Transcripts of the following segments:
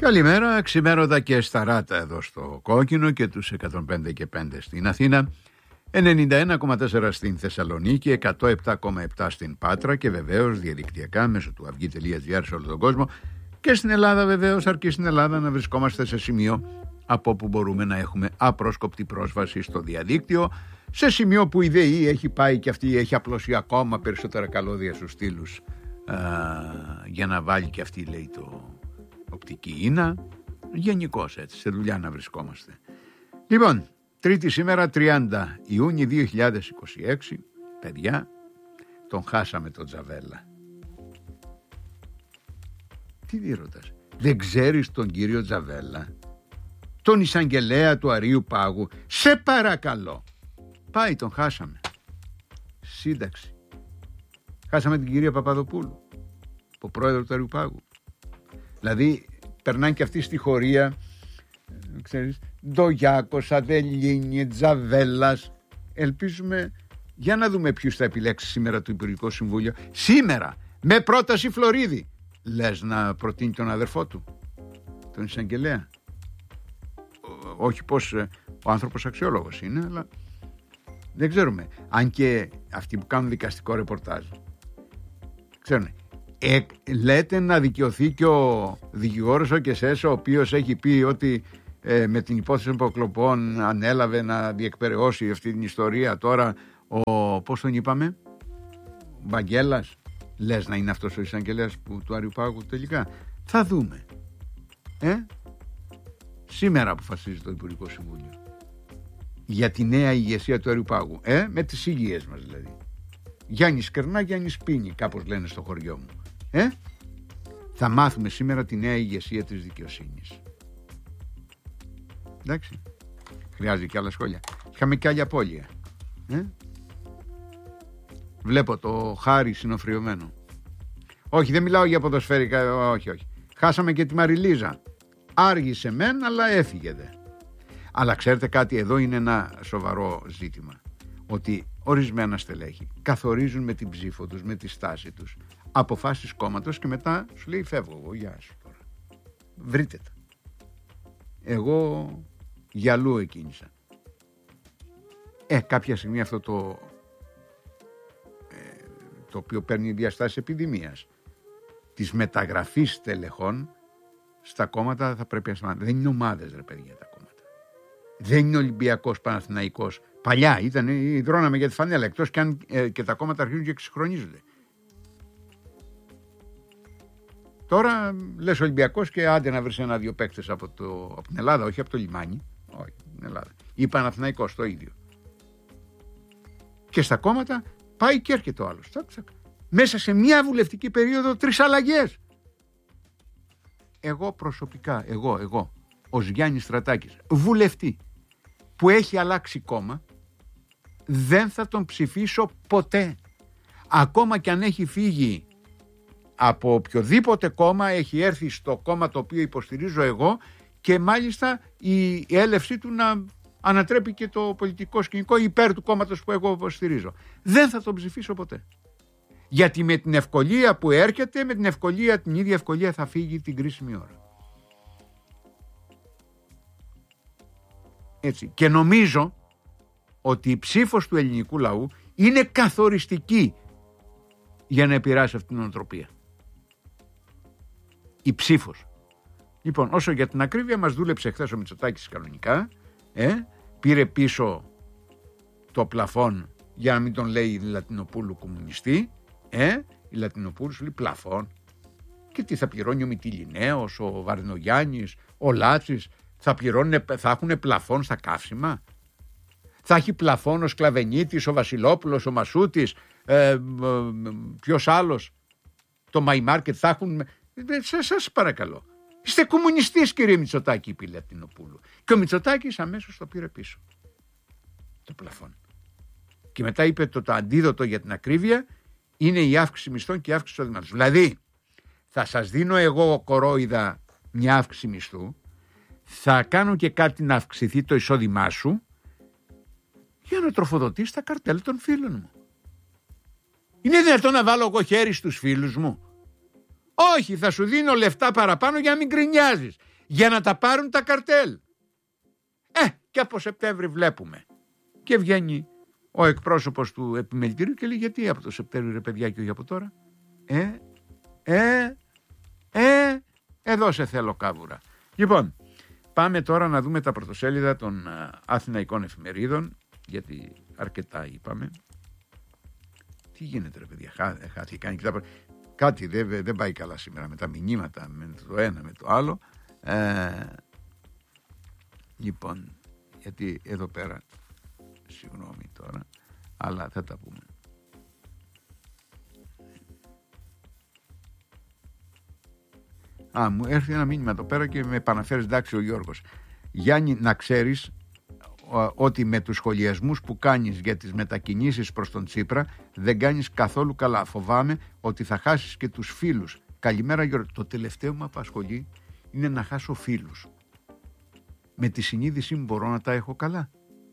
Καλημέρα, ξημέρωτα και σταράτα εδώ στο Κόκκινο και τους 105 και 5 στην Αθήνα, 91,4 στην Θεσσαλονίκη, 107,7 στην Πάτρα και βεβαίως διαδικτυακά μέσω του avygi.gr σε όλο τον κόσμο και στην Ελλάδα βεβαίως, αρκεί στην Ελλάδα να βρισκόμαστε σε σημείο από όπου μπορούμε να έχουμε απρόσκοπτη πρόσβαση στο διαδίκτυο, σε σημείο που η ΔΕΗ έχει πάει και αυτή έχει απλώσει ακόμα περισσότερα καλώδια στους στήλους για να βάλει και αυτή, λέει, το οπτική ίνα. Γενικώς έτσι, σε δουλειά να βρισκόμαστε. Λοιπόν, Τρίτη σήμερα 30 Ιούνιου 2026, παιδιά, τον χάσαμε τον Τζαβέλα. Τι διερωτάς, δεν ξέρεις τον κύριο Τζαβέλα, τον εισαγγελέα του Αρείου Πάγου? Σε παρακαλώ. Πάει, τον χάσαμε. Σύνταξη. Χάσαμε την κυρία Παπαδοπούλου, ο πρόεδρο του Αρείου Πάγου. Δηλαδή περνάνε και αυτοί στη χωρία, ξέρεις, Ντογιάκος, Αδελίνη, Τζαβέλας. Ελπίζουμε, για να δούμε ποιους θα επιλέξει σήμερα το Υπουργικό Συμβούλιο. Σήμερα, με πρόταση Φλωρίδη. Λες να προτείνει τον αδερφό του, τον εισαγγελέα? Όχι πως ο άνθρωπος αξιόλογος είναι, αλλά δεν ξέρουμε. Αν και αυτοί που κάνουν δικαστικό ρεπορτάζ ξέρουν. Λέτε να δικαιωθεί και ο δικηγόρος ο Κεσές, ο οποίος έχει πει ότι με την υπόθεση των υποκλοπών ανέλαβε να διεκπεραιώσει αυτή την ιστορία. Τώρα πώς τον είπαμε, Βαγγέλας. Λες να είναι αυτός ο εισαγγελέας του Αρείου Πάγου τελικά? Θα δούμε. Σήμερα αποφασίζει το Υπουργικό Συμβούλιο για τη νέα ηγεσία του Αρείου Πάγου, με τις ηγείες μας δηλαδή. Γιάννης Κερνά, Γιάννης Πίνη, κάπως λένε στο χωριό μου. Θα μάθουμε σήμερα τη νέα ηγεσία της δικαιοσύνης. Εντάξει, χρειάζεται και άλλα σχόλια. Είχαμε και άλλη απώλεια. Βλέπω το Χάρη συνοφριωμένο. Όχι, δεν μιλάω για ποδοσφαίρικα, όχι. Χάσαμε και τη Μαριλίζα. Άργησε μεν, αλλά έφυγε δε. Αλλά ξέρετε κάτι, εδώ είναι ένα σοβαρό ζήτημα. Ότι ορισμένα στελέχη καθορίζουν με την ψήφο τους, με τη στάση τους, αποφάσεις κόμματος και μετά σου λέει φεύγω εγώ, γεια σου τώρα. Βρείτε τα. Εγώ γυαλού εκκίνησα. Κάποια στιγμή αυτό το οποίο παίρνει διαστάσεις επιδημίας, της μεταγραφής στελεχών στα κόμματα, θα πρέπει να σταματήσει. Δεν είναι ομάδες, ρε παιδιά, τα κόμματα. Δεν είναι Ολυμπιακός, Παναθηναϊκός. Παλιά ήταν, υδρώναμε για τη φανέλα, εκτός και αν και τα κόμματα αρχίζουν και εξυγχρονίζονται. Τώρα λες Ολυμπιακός και άντε να βρεις ένα-δύο παίκτες από την Ελλάδα, όχι από το λιμάνι, όχι την Ελλάδα. Ή Παναθηναϊκός, το ίδιο. Και στα κόμματα πάει και έρχεται ο άλλος. Μέσα σε μια βουλευτική περίοδο 3 αλλαγές. Εγώ προσωπικά, εγώ, ως Γιάννης Στρατάκης, βουλευτή που έχει αλλάξει κόμμα, δεν θα τον ψηφίσω ποτέ. Ακόμα και αν έχει φύγει από οποιοδήποτε κόμμα, έχει έρθει στο κόμμα το οποίο υποστηρίζω εγώ και μάλιστα η έλευσή του να ανατρέπει και το πολιτικό σκηνικό υπέρ του κόμματος που εγώ υποστηρίζω. Δεν θα τον ψηφίσω ποτέ. Γιατί με την ευκολία που έρχεται, με την ίδια ευκολία θα φύγει την κρίσιμη ώρα. Έτσι. Και νομίζω ότι η ψήφος του ελληνικού λαού είναι καθοριστική για να επηρεάσει αυτήν την νοοτροπία. Η ψήφος. Λοιπόν, όσο για την ακρίβεια, μας δούλεψε χθες ο Μητσοτάκης κανονικά, πήρε πίσω το πλαφόν για να μην τον λέει η Λατινοπούλου κομμουνιστή, η Λατινοπούλου σου λέει πλαφόν. Και τι θα πληρώνει ο Μυτιληναίος, ο Βαρδινογιάννης, ο Λάτσης, θα έχουν πλαφόν στα καύσιμα? Θα έχει πλαφόν ο Σκλαβενίτης, ο Βασιλόπουλος, ο Μασούτης, ποιος άλλος, το My Market θα έχουν? Σας παρακαλώ. Είστε κομμουνιστής, κύριε Μητσοτάκη, είπε η Λατινοπούλου. Και ο Μητσοτάκης αμέσως το πήρε πίσω. Το πλαφόν. Και μετά είπε το αντίδοτο για την ακρίβεια είναι η αύξηση μισθών και η αύξηση εισοδήματος. Δηλαδή, θα σας δίνω εγώ κορόιδα μια αύξηση μισθού, θα κάνω και κάτι να αυξηθεί το εισόδημά σου για να τροφοδοτείς τα καρτέλ των φίλων μου. Είναι δυνατόν να βάλω εγώ χέρι στους φίλους μου? Όχι, θα σου δίνω λεφτά παραπάνω για να μην γκρινιάζεις. για να τα πάρουν τα καρτέλ. Και από Σεπτέμβρη βλέπουμε. Και βγαίνει ο εκπρόσωπος του επιμελητηρίου και λέει, γιατί από το Σεπτέμβρη ρε παιδιά και όχι από τώρα? Εδώ σε θέλω κάβουρα. Λοιπόν, πάμε τώρα να δούμε τα πρωτοσέλιδα των αθηναϊκών εφημερίδων, γιατί αρκετά είπαμε. Τι γίνεται ρε παιδιά, χάθηκαν κάτι δεν πάει καλά σήμερα με τα μηνύματα, με το ένα με το άλλο. Λοιπόν, γιατί εδώ πέρα, συγγνώμη τώρα, αλλά θα τα πούμε. Μου έρθει ένα μήνυμα εδώ πέρα και με επαναφέρει, εντάξει, ο Γιώργος. Γιάννη, να ξέρεις ότι με τους σχολιασμούς που κάνεις για τις μετακινήσεις προς τον Τσίπρα δεν κάνεις καθόλου καλά. Φοβάμαι ότι θα χάσεις και τους φίλους. Καλημέρα Γιώργο. Το τελευταίο μου απασχολεί είναι να χάσω φίλους. Με τη συνείδησή μου μπορώ να τα έχω καλά?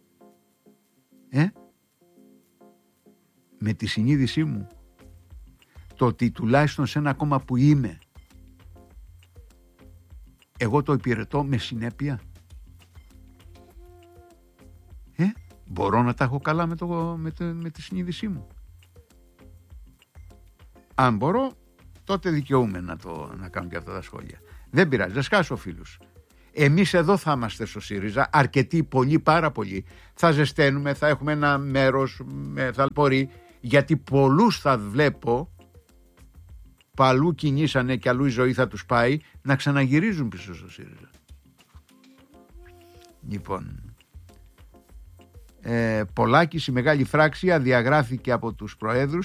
Με τη συνείδησή μου, το ότι τουλάχιστον σε ένα κόμμα που είμαι εγώ το υπηρετώ με συνέπεια, μπορώ να τα έχω καλά με τη συνείδησή μου? Αν μπορώ, τότε δικαιούμαι να κάνω και αυτά τα σχόλια. Δεν πειράζει, δεν σκάσω φίλους. Εμείς εδώ θα είμαστε στο ΣΥΡΙΖΑ, αρκετοί, πολλοί, πάρα πολλοί. Θα ζεσταίνουμε, θα έχουμε ένα μέρος με θαλπορεί, γιατί πολλούς θα βλέπω που αλλού κινήσανε και αλλού η ζωή θα τους πάει, να ξαναγυρίζουν πίσω στο ΣΥΡΙΖΑ. Λοιπόν, Πολάκης, η μεγάλη φράξια διαγράφηκε από τους προέδρους